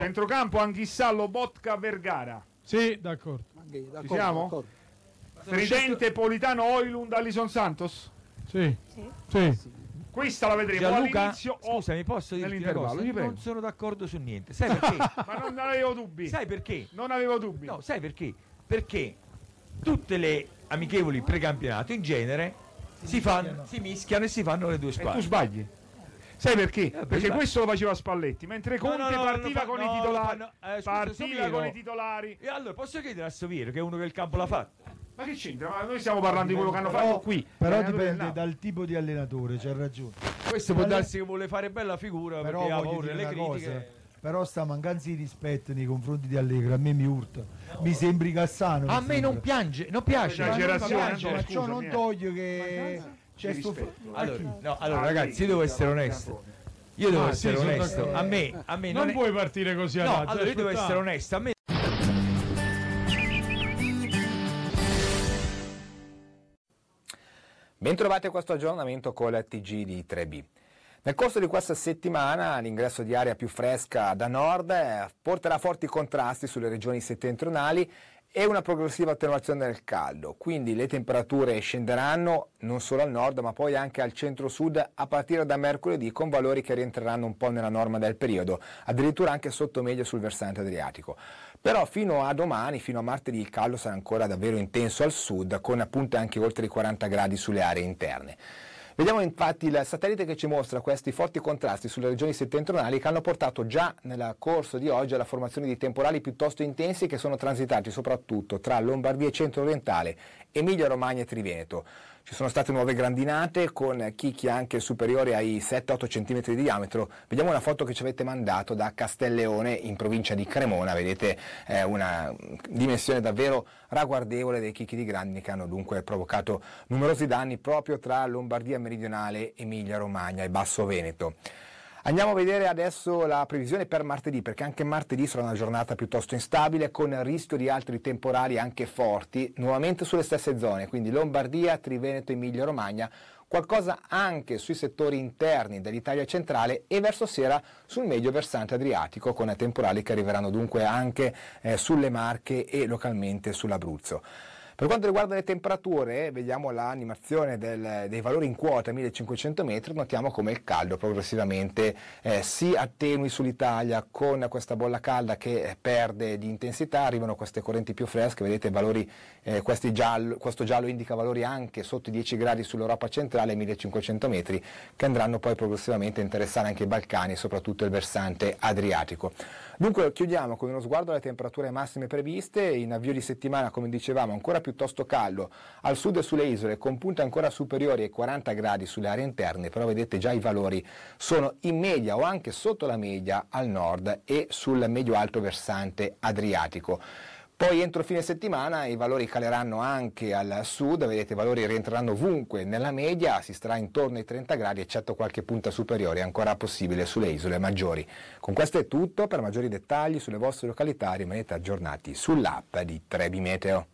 Centrocampo Anghissà, Lobotka, Vergara. Sì, d'accordo. Ci siamo? Tridente, Politano, Oilund, Alison Santos. Sì. Sì. Questa la vedremo Gianluca, all'inizio o scusami, posso dirti una nell'intervallo? cosa? Ti prego. Non sono d'accordo su niente. Sai perché? Ma non avevo dubbi. Sai perché? Non avevo dubbi. No, sai perché? Perché tutte le amichevoli precampionato in genere si mischiano e si fanno le due E tu squadre. sbagli. Sai perché? Perché sbaglio. questo lo faceva Spalletti, mentre Conte partiva con i titolari. Partiva con i titolari. E allora posso chiedere a Soviero, che è uno che il campo l'ha fatto? Ma che c'entra? Ma noi stiamo parlando di quello che hanno fatto qui. Però dipende dal tipo di allenatore, c'è ragione. Questo può darsi che vuole fare bella figura, Però perché ha voglio paura dire delle una critiche. cosa, però sta mancanza di rispetto nei confronti di Allegri a me mi urta. Mi sembri Cassano. A me non piace. Esagerazione, Ma ciò non toglie che c'è sto Allora ragazzi, io devo essere onesto. Io devo essere onesto. A me Non è... puoi partire così a No, razzo, allora io devo aspetta. essere onesto. A me Bentrovati a questo aggiornamento con la TG di 3B. Nel corso di questa settimana l'ingresso di aria più fresca da nord porterà forti contrasti sulle regioni settentrionali e una progressiva attenuazione del caldo, quindi le temperature scenderanno non solo al nord ma poi anche al centro-sud a partire da mercoledì con valori che rientreranno un po' nella norma del periodo, addirittura anche sotto media sul versante adriatico. Però fino a domani, fino a martedì, il caldo sarà ancora davvero intenso al sud con punte anche oltre i 40 gradi sulle aree interne. Vediamo infatti il satellite che ci mostra questi forti contrasti sulle regioni settentrionali che hanno portato già nel corso di oggi alla formazione di temporali piuttosto intensi che sono transitati soprattutto tra Lombardia e centro-orientale, Emilia-Romagna e Triveneto. Ci sono state nuove grandinate con chicchi anche superiori ai 7-8 cm di diametro. Vediamo una foto che ci avete mandato da Castelleone in provincia di Cremona, vedete una dimensione davvero ragguardevole dei chicchi di grandine che hanno dunque provocato numerosi danni proprio tra Lombardia meridionale, Emilia-Romagna e Basso Veneto. Andiamo a vedere adesso la previsione per martedì, perché anche martedì sarà una giornata piuttosto instabile con il rischio di altri temporali anche forti, nuovamente sulle stesse zone, quindi Lombardia, Triveneto, Emilia Romagna, qualcosa anche sui settori interni dell'Italia centrale e verso sera sul medio versante adriatico, con temporali che arriveranno dunque anche sulle Marche e localmente sull'Abruzzo. Per quanto riguarda le temperature, vediamo l'animazione dei valori in quota 1500 metri, notiamo come il caldo progressivamente si attenui sull'Italia con questa bolla calda che perde di intensità, arrivano queste correnti più fresche, vedete valori, questo giallo indica valori anche sotto i 10 gradi sull'Europa centrale, 1500 metri, che andranno poi progressivamente a interessare anche i Balcani e soprattutto il versante adriatico. Dunque chiudiamo con uno sguardo alle temperature massime previste, in avvio di settimana come dicevamo ancora piuttosto caldo al sud e sulle isole con punte ancora superiori ai 40 gradi sulle aree interne, però vedete già i valori sono in media o anche sotto la media al nord e sul medio-alto versante adriatico. Poi entro fine settimana i valori caleranno anche al sud, vedete i valori rientreranno ovunque nella media, si starà intorno ai 30 gradi eccetto qualche punta superiore ancora possibile sulle isole maggiori. Con questo è tutto, per maggiori dettagli sulle vostre località rimanete aggiornati sull'app di 3B Meteo.